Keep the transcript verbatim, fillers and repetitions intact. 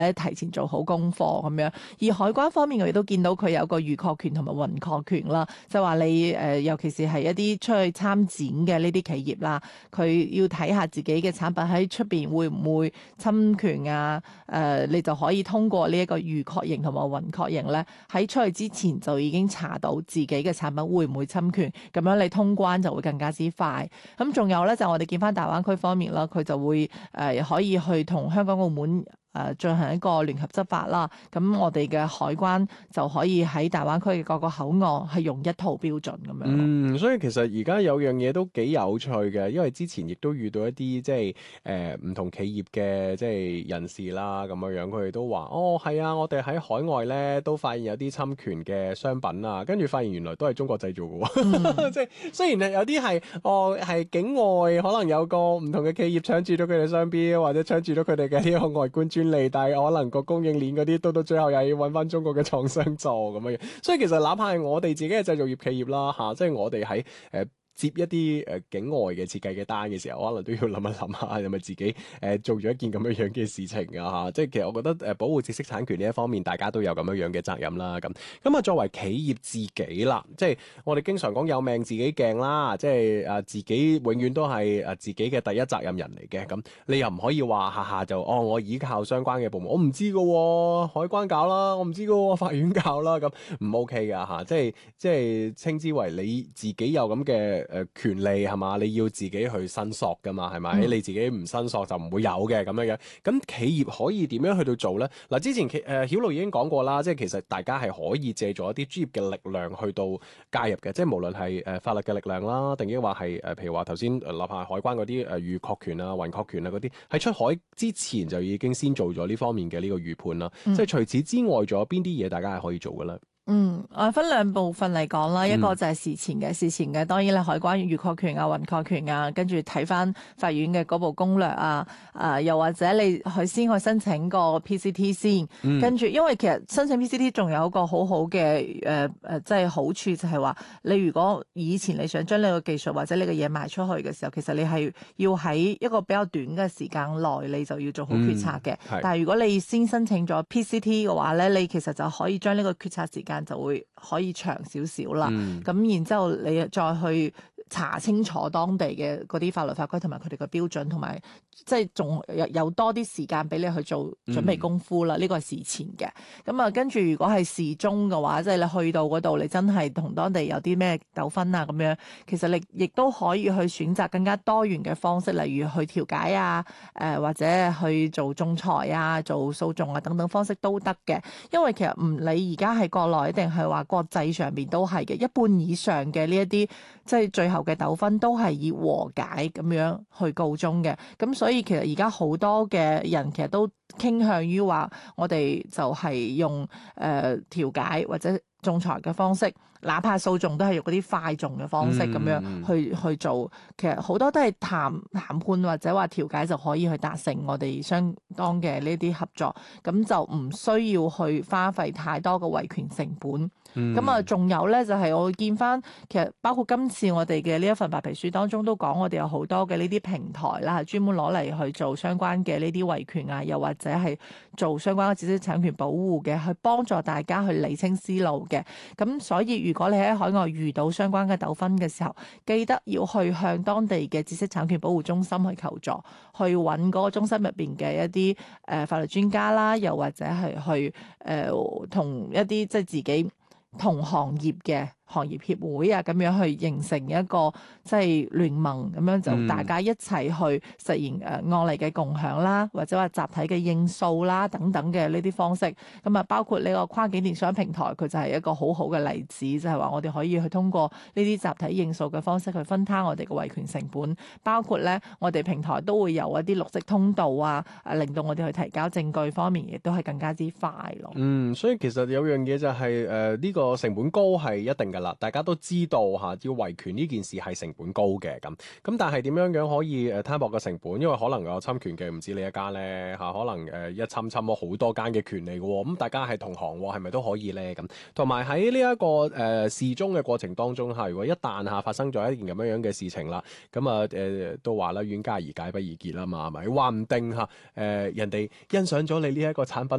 咧提前做好功課咁樣。而海關方面，我亦都見到佢有個預確權同埋運確權啦，就話你誒、呃，尤其是係一啲出去參展嘅呢啲企業啦，佢要睇下自己嘅產品喺出邊會唔會侵權啊？誒、呃，你就可以通過呢一個預確認同埋運確認咧，喺出去之前就已經查到自己嘅產品會唔會侵權，咁樣你通關就會更加之快。咁仲有咧，就我哋見翻大灣區方面啦，佢就會誒、呃、可以去同香港、澳門誒進行一個聯合執法啦，咁我哋嘅海關就可以喺大灣區嘅各個口岸係用一套標準咁樣。 嗯，所以其實而家有樣嘢都幾有趣嘅，因為之前亦都遇到一啲即係誒唔同企業嘅即係人士啦，咁樣樣佢哋都話：哦，係啊，我哋喺海外咧都發現有啲侵權嘅商品啊，跟住發現原來都係中國製造嘅喎。 嗯、 即係雖然係有啲係哦係境外可能有個唔同嘅企業搶住咗佢哋商標，或者搶住咗佢哋嘅呢個外觀專利，但係可能個供應鏈嗰啲到到最後又要揾翻中國嘅廠商做咁樣。所以其實哪怕係我哋自己嘅製造業企業啦嚇、啊，即係我哋喺誒接一啲誒、呃、境外嘅設計嘅單嘅時候，可能都要諗一諗下，係咪自己誒、呃、做咗一件咁樣樣嘅事情啊嚇？即係其實我覺得誒、呃、保護知識產權呢一方面，大家都有咁樣樣嘅責任啦。咁咁啊，作為企業自己啦，即係我哋經常講有命自己鏡啦，即係啊自己永遠都係啊自己嘅第一責任人嚟嘅。咁你又唔可以話下下就哦，我依靠相關嘅部門，我唔知㗎喎，海關搞啦，我唔知㗎喎，法院搞啦，咁唔 OK 㗎嚇。即係即係稱之為你自己有咁嘅。誒、呃、權利係嘛？你要自己去申索㗎嘛？係咪？嗯、你自己唔申索就唔會有嘅咁樣樣。咁企業可以點樣去到做咧？嗱，之前誒、呃、曉露已經講過啦，即係其實大家係可以借助一啲專業嘅力量去到介入嘅，即係無論係誒法律嘅力量啦，定抑或係誒譬如話頭先誒哪怕海關嗰啲誒預確權啊、運確權啊嗰啲，喺出海之前就已經先做咗呢方面嘅呢個預判啦。嗯、即係除此之外，仲有邊啲嘢大家係可以做嘅咧？ 嗯，我分兩部分嚟講啦， 嗯、 一個就係事前嘅，事前嘅當然咧海關預確權啊、運確權啊，跟住睇翻法院嘅嗰部攻略啊，啊、呃、又或者你去先去申請個 P C T 先，嗯、跟住因為其實申請 P C T 仲有一個好好嘅誒誒，即係好處就係話，你如果以前你想將呢個技術或者你嘅嘢賣出去嘅時候，其實你係要喺一個比較短嘅時間內，你就要做好決策嘅。嗯、但係如果你先申請咗 P C T 嘅話咧，你其實就可以將呢個決策時間就會可以長少少啦，咁、嗯、然之後你再去查清楚當地嘅嗰啲法律法規同埋佢哋嘅標準，同埋即係仲有有多啲時間俾你去做準備功夫啦。呢個係事前嘅。咁啊，跟住如果係事中嘅話，即係你去到嗰度，你真係同當地有啲咩糾紛啊咁樣，其實你亦都可以去選擇更加多元嘅方式，例如去調解啊，誒、呃、或者去做仲裁啊、做訴訟啊等等方式都得嘅。因為其實唔理而家係國內定係話國際上邊都係嘅，一半以上嘅呢一啲即係最後嘅糾紛都係以和解咁樣去告終嘅。咁所以其實而家好多嘅人其實都傾向於話，我哋就係用誒、呃、調解或者仲裁嘅方式，哪怕訴訟都係用嗰啲快訟嘅方式咁樣去、嗯、去做。其實好多都係談談判或者話調解就可以去達成我哋相當嘅呢啲合作，咁就唔需要去花費太多嘅維權成本。咁啊、嗯，仲有咧就係、是、我見翻，其實包括今次我哋嘅呢一份白皮書當中都講，我哋有好多嘅呢啲平台啦，專門攞嚟去做相關嘅呢啲維權啊，又或者係做相關嘅知識產權保護嘅，去幫助大家去理清思路嘅。咁所以如果你喺海外遇到相關嘅糾紛嘅時候，記得要去向當地嘅知識產權保護中心去求助，去揾嗰個中心入邊嘅一啲誒、呃、法律專家啦，又或者係去誒同、呃、一啲即係自己同行業嘅行業協會啊，咁樣去形成一個即係聯盟，咁樣就大家一齊去實現誒案例嘅共享啦，或者話集體嘅應訴啦等等嘅呢啲方式。咁啊，包括呢個跨境電商平台，佢就係一個好好嘅例子，就係話我哋可以去通過呢啲集體應訴嘅方式去分攤我哋嘅維權成本。包括咧，我哋平台都會有一啲綠色通道啊，誒令到我哋去提交證據方面亦都係更加之快咯。 嗯，所以其實有樣嘢就係誒呢個成本高係一定㗎啦，大家都知道嚇、啊、要維權呢件事係成本高嘅咁，咁但係點樣樣可以誒攤薄個成本？因為可能有侵權嘅唔止你一間咧嚇、啊，可能誒、呃、一侵侵咗好多間嘅權利嘅喎，咁、嗯、大家係同行喎，係咪都可以咧咁？同埋喺呢一個誒、呃、事中嘅過程當中嚇、啊，如果一旦嚇發生咗一件咁樣樣嘅事情啦，咁啊誒都話啦，冤家宜解不宜結啦嘛，係咪？話唔定嚇誒、呃、人哋欣賞咗你呢一個產品。